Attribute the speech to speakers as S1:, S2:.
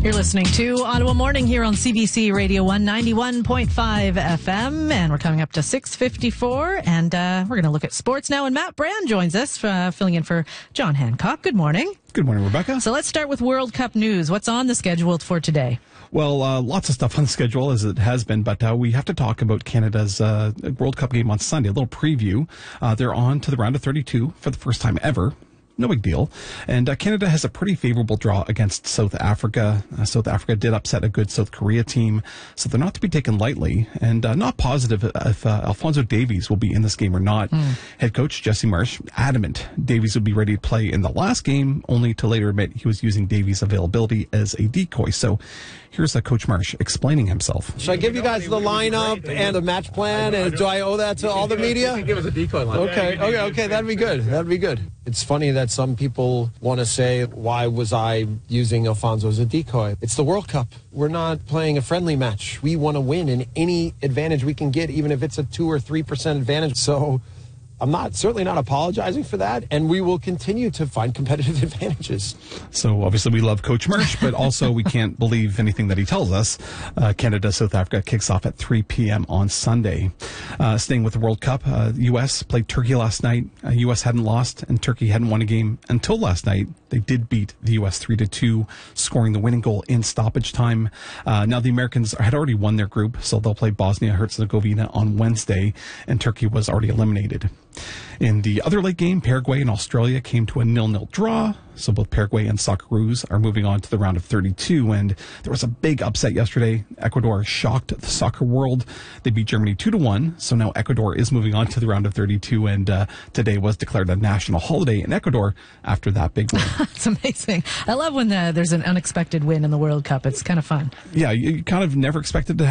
S1: You're listening to Ottawa Morning here on CBC Radio 191.5 FM, and we're coming up to 6:54, and we're going to look at sports now. And Matt Brand joins us, filling in for John Hancock. Good morning.
S2: Good morning, Rebecca.
S1: So let's start with World Cup news. What's on the schedule for today?
S2: Well, lots of stuff on the schedule, as it has been, but we have to talk about Canada's World Cup game on Sunday. A little preview. They're on to the round of 32 for the first time ever. No big deal. And Canada has a pretty favorable draw against South Africa. South Africa did upset a good South Korea team, so they're not to be taken lightly. And not positive if Alphonso Davies will be in this game or not. Head coach Jesse Marsch, adamant Davies would be ready to play in the last game, only to later admit he was using Davies' availability as a decoy. So here's Coach Marsch explaining himself.
S3: Should I give you guys the lineup and the match plan? And do I owe that to all the media?
S4: Give us a decoy line.
S3: Okay. That'd be good. It's funny that some people want to say, why was I using Alphonso as a decoy? It's the World Cup. We're not playing a friendly match. We want to win in any advantage we can get, even if it's a 2 or 3% advantage. So I'm certainly not apologizing for that, and we will continue to find competitive advantages.
S2: So obviously we love Coach Marsch, but also we can't believe anything that he tells us. Canada-South Africa kicks off at 3 p.m. on Sunday. Staying with the World Cup, the U.S. played Turkey last night. U.S. hadn't lost, and Turkey hadn't won a game until last night. They did beat the U.S. 3-2, scoring the winning goal in stoppage time. Now the Americans had already won their group, so they'll play Bosnia-Herzegovina on Wednesday, and Turkey was already eliminated. In the other late game, Paraguay and Australia came to a 0-0 draw. So both Paraguay and Socceroos are moving on to the round of 32. And there was a big upset yesterday. Ecuador shocked the soccer world. They beat Germany 2-1. So now Ecuador is moving on to the round of 32. And today was declared a national holiday in Ecuador after that big win.
S1: It's amazing. I love when there's an unexpected win in the World Cup. It's kind of fun.
S2: Yeah, you kind of never expected to